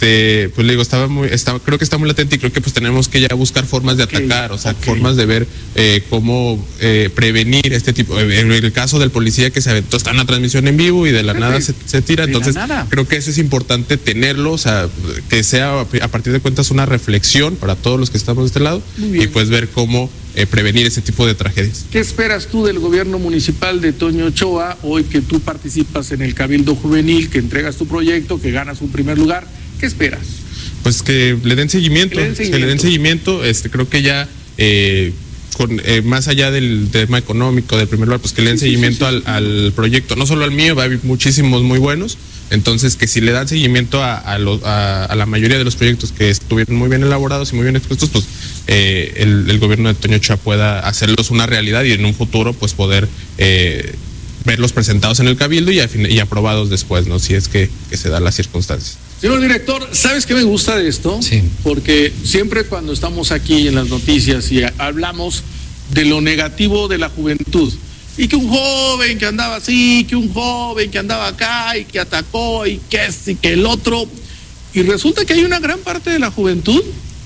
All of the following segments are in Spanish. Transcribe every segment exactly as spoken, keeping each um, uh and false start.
este, pues le digo, estaba muy, estaba, creo que está muy latente y creo que pues tenemos que ya buscar formas de atacar, okay, o sea, okay. formas de ver eh, cómo eh, prevenir este tipo. En el caso del policía que se aventó, está en la transmisión en vivo y de la nada se, se tira, entonces creo que eso es importante tenerlo, o sea, que sea a partir de cuentas una reflexión para todos los que estamos de este lado y pues ver cómo eh, prevenir ese tipo de tragedias. ¿Qué esperas tú del gobierno municipal de Toño Ochoa hoy que tú participas en el Cabildo Juvenil, que entregas tu proyecto, que ganas un primer lugar? ¿Qué esperas? Pues que le den seguimiento, que le den seguimiento, que le den seguimiento este, creo que ya eh, con, eh, más allá del tema económico del primer lugar, pues que le den sí, seguimiento sí, sí, sí. Al, al proyecto, no solo al mío, va a haber muchísimos muy buenos, entonces que si le dan seguimiento a, a, lo, a, a la mayoría de los proyectos que estuvieron muy bien elaborados y muy bien expuestos, pues eh, el, el gobierno de Toño Ochoa pueda hacerlos una realidad y en un futuro pues poder eh, verlos presentados en el Cabildo y, y aprobados después, ¿no? Si es que, que se dan las circunstancias. Señor director, ¿sabes qué me gusta de esto? Sí. Porque siempre cuando estamos aquí en las noticias y hablamos de lo negativo de la juventud, y que un joven que andaba así, que un joven que andaba acá y que atacó y que este y que el otro, y resulta que hay una gran parte de la juventud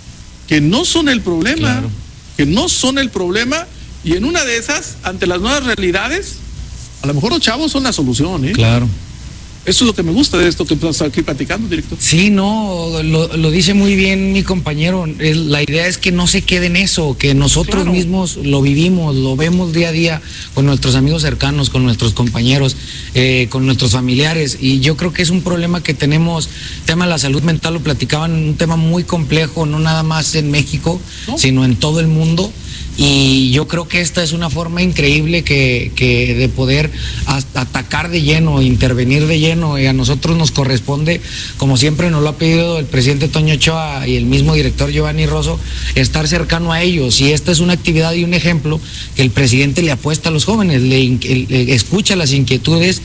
que no son el problema, claro. que no son el problema, y en una de esas, ante las nuevas realidades, a lo mejor los chavos son la solución, ¿eh? Claro. Eso es lo que me gusta de esto que estás aquí platicando, director. Sí, no, lo, lo dice muy bien mi compañero. El, la idea es que no se quede en eso, que nosotros claro. mismos lo vivimos, lo vemos día a día con nuestros amigos cercanos, con nuestros compañeros, eh, con nuestros familiares. Y yo creo que es un problema que tenemos, el tema de la salud mental, lo platicaban, un tema muy complejo, no nada más en México, ¿no? sino en todo el mundo. Y yo creo que esta es una forma increíble que, que de poder atacar de lleno, intervenir de lleno, y a nosotros nos corresponde, como siempre nos lo ha pedido el presidente Toño Ochoa y el mismo director Giovanni Rosso, estar cercano a ellos. Y esta es una actividad y un ejemplo que el presidente le apuesta a los jóvenes, le, le escucha las inquietudes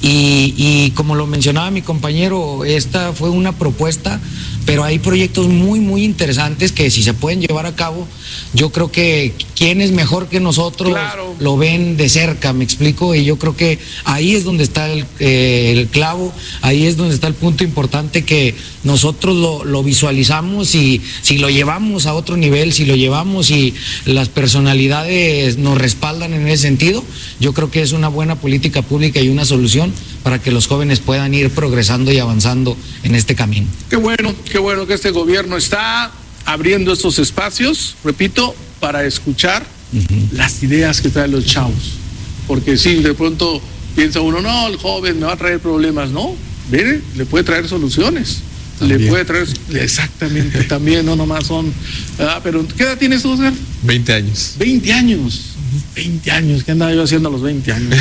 y, y como lo mencionaba mi compañero, esta fue una propuesta, pero hay proyectos muy, muy interesantes que si se pueden llevar a cabo, yo creo que quién es mejor que nosotros claro. lo ven de cerca, me explico, y yo creo que ahí es donde está el, eh, el clavo, ahí es donde está el punto importante, que nosotros lo, lo visualizamos y si lo llevamos a otro nivel, si lo llevamos y las personalidades nos respaldan en ese sentido, yo creo que es una buena política pública y una solución para que los jóvenes puedan ir progresando y avanzando en este camino. Qué bueno, qué bueno que este gobierno está abriendo estos espacios, repito, para escuchar uh-huh. las ideas que traen los chavos. Porque si de pronto piensa uno, no, el joven me va a traer problemas, no, mire, le puede traer soluciones. También. Le puede traer, exactamente, también, no nomás son, ah, pero ¿qué edad tienes tú, Oscar? veinte años. veinte años. veinte años, ¿qué andaba yo haciendo a los veinte años?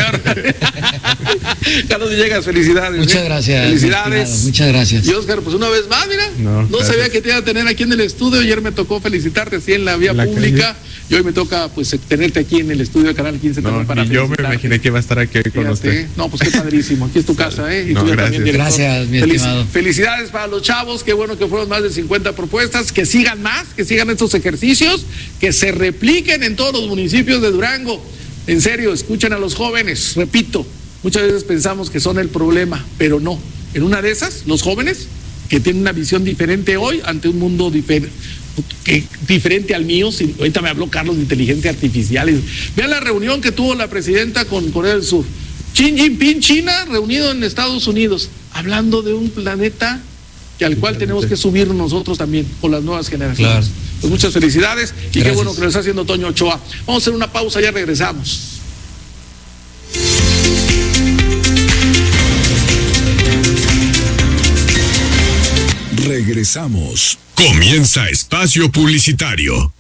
Carlos Villegas, felicidades. Muchas gracias. Felicidades. Muchas gracias. Y Oscar, pues una vez más, mira, no, no sabía que te iba a tener aquí en el estudio. Ayer me tocó felicitarte así en la vía la pública. Calle. Y hoy me toca pues tenerte aquí en el estudio de Canal quince no, también para y yo me imaginé que iba a estar aquí con Fíjate. usted. No, pues qué padrísimo. Aquí es tu casa, ¿eh? Y no, tú gracias. también, director. Gracias, mi Felic estimado. Felicidades para los chavos. Qué bueno que fueron más de cincuenta propuestas. Que sigan más, que sigan estos ejercicios, que se repliquen en todos los municipios de Durango. En serio, escuchen a los jóvenes. Repito, muchas veces pensamos que son el problema, pero no. En una de esas, los jóvenes que tienen una visión diferente hoy ante un mundo diferente. Que, diferente al mío, si, ahorita me habló Carlos de inteligencia artificial. Vean la reunión que tuvo la presidenta con Corea del Sur. Xi Jinping, China, reunido en Estados Unidos, hablando de un planeta que al cual tenemos que subir nosotros también, con las nuevas generaciones. Claro. Pues muchas felicidades y Gracias. Qué bueno que lo está haciendo Toño Ochoa. Vamos a hacer una pausa, ya regresamos. Regresamos. Comienza Espacio Publicitario.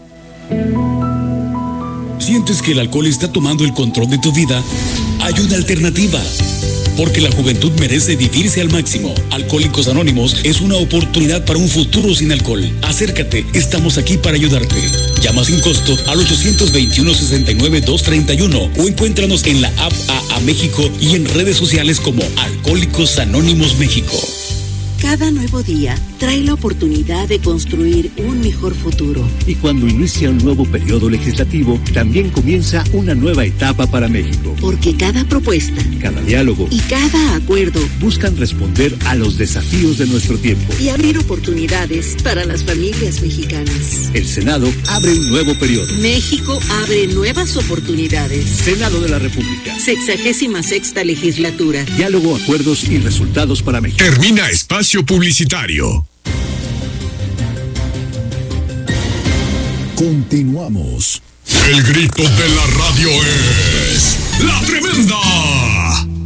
¿Sientes que el alcohol está tomando el control de tu vida? Hay una alternativa. Porque la juventud merece vivirse al máximo. Alcohólicos Anónimos es una oportunidad para un futuro sin alcohol. Acércate, estamos aquí para ayudarte. Llama sin costo al ochocientos veintiuno, sesenta y nueve, doscientos treinta y uno o encuéntranos en la app A A México y en redes sociales como Alcohólicos Anónimos México. Cada nuevo día trae la oportunidad de construir un mejor futuro. Y cuando inicia un nuevo periodo legislativo, también comienza una nueva etapa para México. Porque cada propuesta, cada diálogo y cada acuerdo buscan responder a los desafíos de nuestro tiempo y abrir oportunidades para las familias mexicanas. El Senado abre un nuevo periodo. México abre nuevas oportunidades. Senado de la República. Sexagésima sexta legislatura. Diálogo, acuerdos y resultados para México. Termina espacio publicitario. Continuamos. El grito de la radio es La Tremenda.